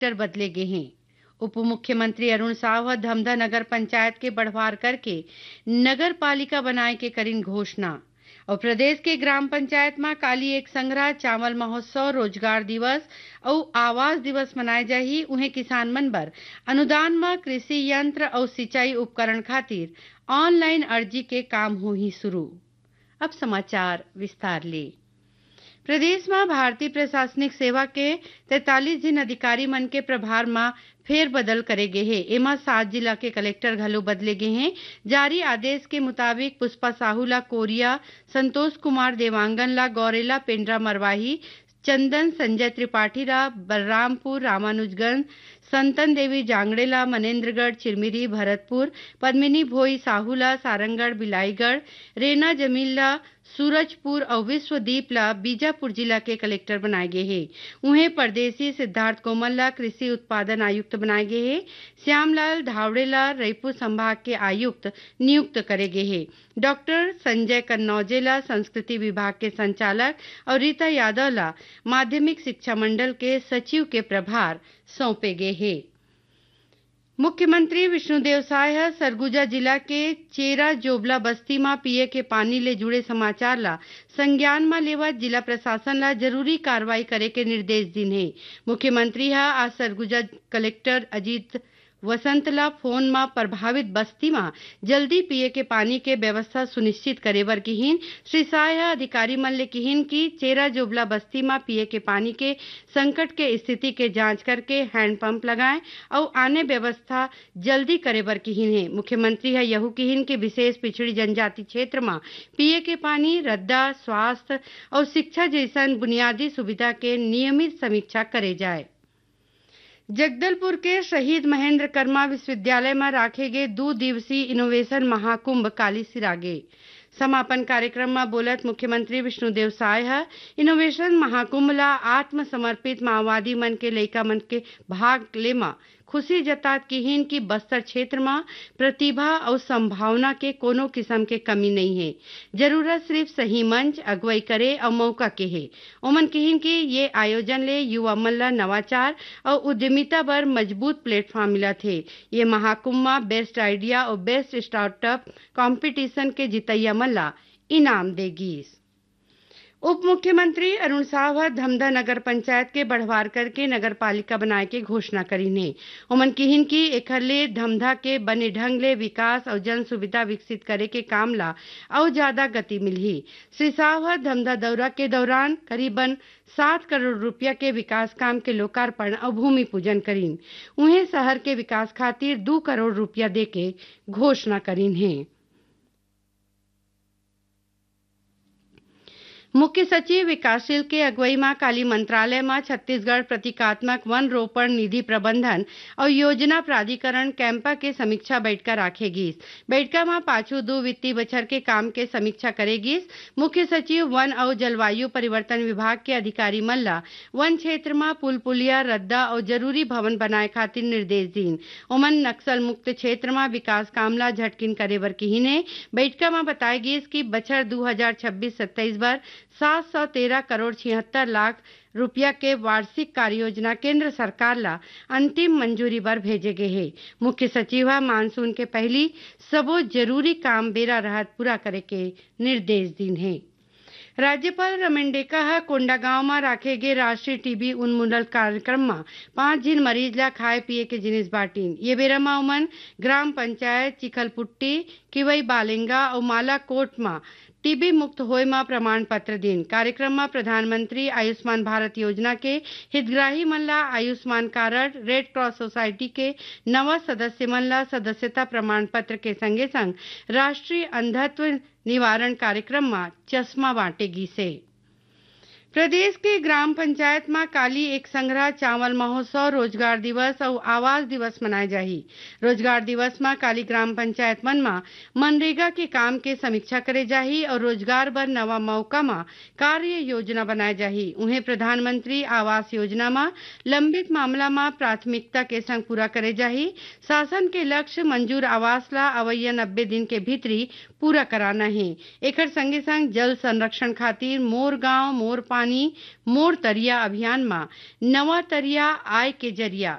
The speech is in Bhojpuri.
कलेक्टर बदले गए हैं। उप मुख्यमंत्री अरुण साव धमधा नगर पंचायत के बढ़वार करके नगर पालिका बनाए के करीन घोषणा। और प्रदेश के ग्राम पंचायत में काली एक संग्रह चावल महोत्सव, रोजगार दिवस और आवास दिवस मनाए जाही। उन्हें किसान मन बर अनुदान में कृषि यंत्र और सिंचाई उपकरण खातिर ऑनलाइन अर्जी के काम हो ही शुरू। अब समाचार विस्तार ले। प्रदेश में भारतीय प्रशासनिक सेवा के 43 जिन अधिकारी मन के प्रभार में फेर बदल करे गए हैं। एमा 7 जिला के कलेक्टर घलो बदले गए हैं। जारी आदेश के मुताबिक पुष्पा साहू ला कोरिया, संतोष कुमार देवांगन ला गौरेला पेंड्रा मरवाही, चंदन संजय त्रिपाठी ला बलरामपुर रामानुजगंज, संतन देवी जांगड़ेला मनेन्द्रगढ़ चिरमिरी भरतपुर, पद्मिनी भोई साहूला सारंगगढ़ बिलाईगढ़, रेना जमीला सूरजपुर और विश्वदीप ला बीजापुर जिला के कलेक्टर बनाए गए हैं। उन्हें परदेसी सिद्धार्थ कोमल ला कृषि उत्पादन आयुक्त बनाए गए हैं। श्यामलाल धावड़े ला रायपुर संभाग के आयुक्त नियुक्त करे गए हैं। डॉक्टर संजय कन्नौजे ला संस्कृति विभाग के संचालक और रीता यादव ला माध्यमिक शिक्षा मंडल के सचिव के प्रभार सौंपे गए हैं। मुख्यमंत्री विष्णुदेव साय सरगुजा जिला के चेरा जोबला बस्ती में पिए के पानी ले जुड़े समाचार ला संज्ञान में लेवा जिला प्रशासन ला जरूरी कार्रवाई करे के निर्देश दिन है। मुख्यमंत्री आज सरगुजा कलेक्टर अजीत वसंतला फोन में प्रभावित बस्ती में जल्दी पिए के पानी के व्यवस्था सुनिश्चित करे बर किहिन। श्री साय अधिकारी मन ले किहिन की चेरा जोबला बस्ती में पिए के पानी के संकट के स्थिति के जांच करके हैंडपंप लगाएं और आने व्यवस्था जल्दी करे बर किहिन है। मुख्यमंत्री यहू किहिन के विशेष पिछड़ी जनजाति क्षेत्र में पिए के पानी, रद्दा, स्वास्थ्य और शिक्षा जैसन बुनियादी सुविधा के नियमित समीक्षा करे जाए। जगदलपुर के शहीद महेंद्र कर्मा विश्वविद्यालय में राखे गए 2 दिवसीय इनोवेशन महाकुंभ काली सिरागे। समापन कार्यक्रम में बोलत मुख्यमंत्री विष्णुदेव साय इनोवेशन महाकुंभ ला आत्मसमर्पित माओवादी मन के लइका मन के भाग ले में खुशी जतात किहिन की बस्तर क्षेत्र में प्रतिभा और संभावना के कोनो किस्म के कमी नहीं है। जरूरत सिर्फ सही मंच, अगुवाई करे और मौका के है। ओमन किहिन की ये आयोजन ले युवा मन ला नवाचार और उद्यमिता बर मजबूत प्लेटफॉर्म मिला थे। ये महाकुंभ में बेस्ट आइडिया और बेस्ट स्टार्टअप कंपटीशन के जितैया मन ला इनाम देगी। उप मुख्यमंत्री अरुण साव धमधा नगर पंचायत के बढ़वार करके नगर पालिका बनाए के घोषणा करी ने। ओमन किहिन की एखर ले धमधा के बने ढंग ले विकास और जन सुविधा विकसित करे के काम ला और ज्यादा गति मिलही। श्री साव धमधा दौरा के दौरान करीबन 7 करोड़ रुपया के विकास काम के लोकार्पण और भूमि पूजन करीन। उन्हें शहर के विकास खातिर 2 करोड़ रुपया दे के घोषणा करीन है। मुख्य सचिव विकासशील के अगुवाई में काली मंत्रालय में छत्तीसगढ़ प्रतीकात्मक वन रोपण निधि प्रबंधन और योजना प्राधिकरण कैंपा के समीक्षा बैठका राखेगी। बैठका में पाछू 2 वित्तीय बछर के काम के समीक्षा करेगी। मुख्य सचिव वन और जलवायु परिवर्तन विभाग के अधिकारी मन ला वन क्षेत्र में पुल पुलिया, रद्दा और जरूरी भवन बनाए खातिर निर्देश दीन। ओमन नक्सल मुक्त क्षेत्र में विकास काम ला झटकिन करे बर किहिने। बैठका में बताएगी कि बछर 2026-27 बर 713 करोड़ 76 लाख रुपया के वार्षिक कार्य योजना केंद्र सरकार ला अंतिम मंजूरी बर भेजे गए हैं। मुख्य सचिव मानसून के पहली सबो जरूरी काम बेरा राहत पूरा करे के निर्देश दीन है। राज्यपाल रमन डेका कोंडागांव में राखे गए राष्ट्रीय टीबी उन्मूलन कार्यक्रम में 5 जिन मरीज ला खाए पिए के जिनिस बांटीन। ये बेरा में उमन ग्राम पंचायत चिखलपुट्टी, किवई बालेंगा और मालाकोट में टीबी मुक्त होए में प्रमाण पत्र दिन। कार्यक्रम में प्रधानमंत्री आयुष्मान भारत योजना के हितग्राही मन ला Ayushman card, red cross society के नवा सदस्य मन ला सदस्यता प्रमाण पत्र के संगे संग राष्ट्रीय अंधत्व निवारण कार्यक्रम में चश्मा बांटेगी से। प्रदेश के ग्राम पंचायत में काली एक संग्रह चावल महोत्सव, रोजगार दिवस और आवास दिवस मनाए जाही। रोजगार दिवस में काली ग्राम पंचायत मन में मनरेगा के काम के समीक्षा करे जाही और रोजगार बर नवा मौका में कार्य योजना बनाए जाही। उन्हें प्रधानमंत्री आवास योजना में लंबित मामला में प्राथमिकता के संग पूरा करे जाही। शासन के लक्ष्य मंजूर आवास ला अवैया 90 दिन के भीतरी पूरा कराना है। एकर संगे संग जल संरक्षण खातिर मोर गांव मोर पानी पानी मोर तरिया अभियान में नवा तरिया आय के जरिया